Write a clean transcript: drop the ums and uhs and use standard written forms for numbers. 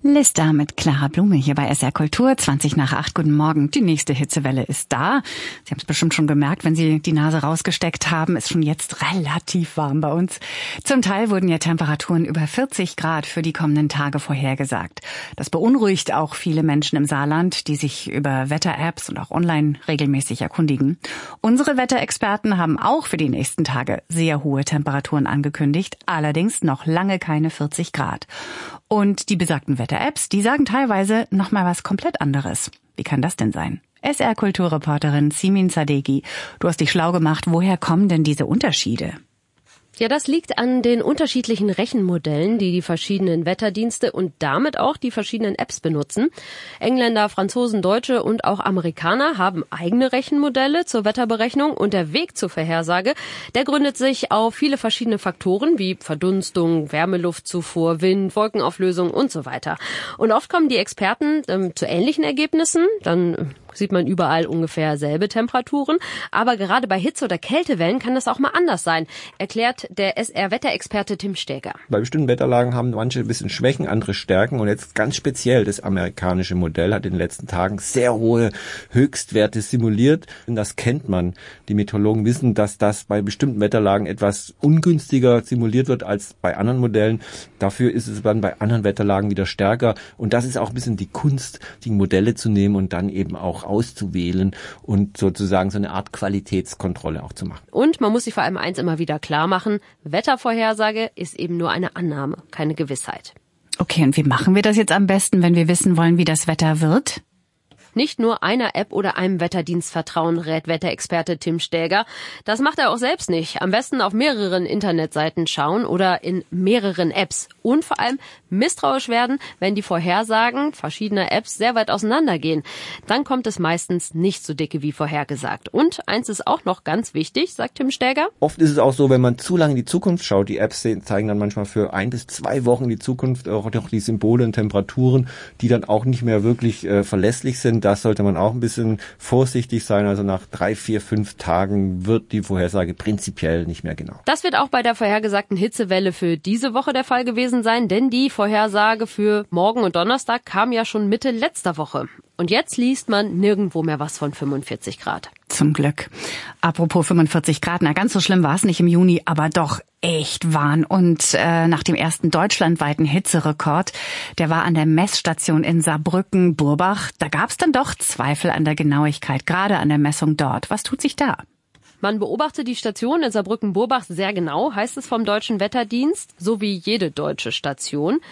Lista mit Clara Blume hier bei SR Kultur, 7:20. Guten Morgen. Die nächste Hitzewelle ist da. Sie haben es bestimmt schon gemerkt, wenn Sie die Nase rausgesteckt haben, ist schon jetzt relativ warm bei uns. Zum Teil wurden ja Temperaturen über 40 Grad für die kommenden Tage vorhergesagt. Das beunruhigt auch viele Menschen im Saarland, die sich über Wetter-Apps und auch online regelmäßig erkundigen. Unsere Wetterexperten haben auch für die nächsten Tage sehr hohe Temperaturen angekündigt, allerdings noch lange keine 40 Grad. Und die besagten Wetter-Apps, die sagen teilweise noch mal was komplett anderes. Wie kann das denn sein? SR-Kulturreporterin Simin Sadeghi, du hast dich schlau gemacht. Woher kommen denn diese Unterschiede? Ja, das liegt an den unterschiedlichen Rechenmodellen, die die verschiedenen Wetterdienste und damit auch die verschiedenen Apps benutzen. Engländer, Franzosen, Deutsche und auch Amerikaner haben eigene Rechenmodelle zur Wetterberechnung und der Weg zur Vorhersage, der gründet sich auf viele verschiedene Faktoren wie Verdunstung, Wärmeluftzufuhr, Wind, Wolkenauflösung und so weiter. Und oft kommen die Experten zu ähnlichen Ergebnissen, dann sieht man überall ungefähr selbe Temperaturen. Aber gerade bei Hitze- oder Kältewellen kann das auch mal anders sein, erklärt der SR-Wetterexperte Tim Stäger. Bei bestimmten Wetterlagen haben manche ein bisschen Schwächen, andere Stärken. Und jetzt ganz speziell das amerikanische Modell hat in den letzten Tagen sehr hohe Höchstwerte simuliert. Und das kennt man. Die Meteorologen wissen, dass das bei bestimmten Wetterlagen etwas ungünstiger simuliert wird als bei anderen Modellen. Dafür ist es dann bei anderen Wetterlagen wieder stärker. Und das ist auch ein bisschen die Kunst, die Modelle zu nehmen und dann eben auch auszuwählen und sozusagen so eine Art Qualitätskontrolle auch zu machen. Und man muss sich vor allem eins immer wieder klar machen, Wettervorhersage ist eben nur eine Annahme, keine Gewissheit. Okay, und wie machen wir das jetzt am besten, wenn wir wissen wollen, wie das Wetter wird? Nicht nur einer App oder einem Wetterdienst vertrauen, rät Wetterexperte Tim Stäger. Das macht er auch selbst nicht. Am besten auf mehreren Internetseiten schauen oder in mehreren Apps. Und vor allem misstrauisch werden, wenn die Vorhersagen verschiedener Apps sehr weit auseinandergehen. Dann kommt es meistens nicht so dicke wie vorhergesagt. Und eins ist auch noch ganz wichtig, sagt Tim Stäger. Oft ist es auch so, wenn man zu lange in die Zukunft schaut, die Apps zeigen dann manchmal für 1 bis 2 Wochen in die Zukunft auch die Symbole und Temperaturen, die dann auch nicht mehr wirklich verlässlich sind. Das sollte man auch ein bisschen vorsichtig sein. Also nach 3, 4, 5 Tagen wird die Vorhersage prinzipiell nicht mehr genau. Das wird auch bei der vorhergesagten Hitzewelle für diese Woche der Fall gewesen sein, denn die Vorhersage für morgen und Donnerstag kam ja schon Mitte letzter Woche. Und jetzt liest man nirgendwo mehr was von 45 Grad. Zum Glück. Apropos 45 Grad, na ganz so schlimm war es nicht im Juni, aber doch echt warm. Und nach dem ersten deutschlandweiten Hitzerekord, der war an der Messstation in Saarbrücken-Burbach, da gab es dann doch Zweifel an der Genauigkeit, gerade an der Messung dort. Was tut sich da? Man beobachtet die Station in Saarbrücken-Burbach sehr genau, heißt es vom Deutschen Wetterdienst, so wie jede deutsche Station.